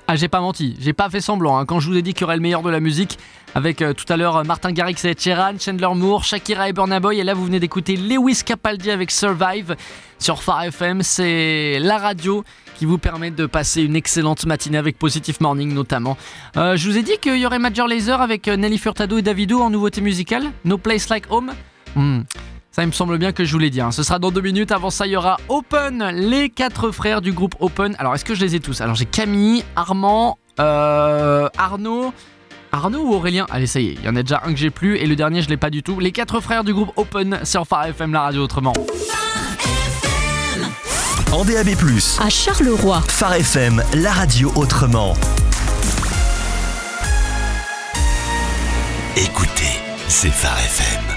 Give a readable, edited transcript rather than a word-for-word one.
Ah, j'ai pas menti, j'ai pas fait semblant. Quand je vous ai dit qu'il y aurait le meilleur de la musique, avec tout à l'heure Martin Garrix et Ed Sheeran, Chandler Moore, Shakira et Burna Boy, et là vous venez d'écouter Lewis Capaldi avec Survive sur Phare FM. C'est la radio qui vous permet de passer une excellente matinée avec Positive Morning notamment. Je vous ai dit qu'il y aurait Major Lazer avec Nelly Furtado et Davido en nouveauté musicale, No Place Like Home. Ça, il me semble bien que je vous l'ai dit. Ce sera dans 2 minutes. Avant ça, il y aura Open, les 4 frères du groupe Open. Alors, est-ce que je les ai tous ? Alors, j'ai Camille, Armand, Arnaud ou Aurélien ? Allez, ça y est, il y en a déjà un que j'ai plus et le dernier, je l'ai pas du tout. Les 4 frères du groupe Open sur Phare FM, la radio autrement. En DAB+, à Charleroi. Phare FM, la radio autrement. Écoutez, c'est Phare FM.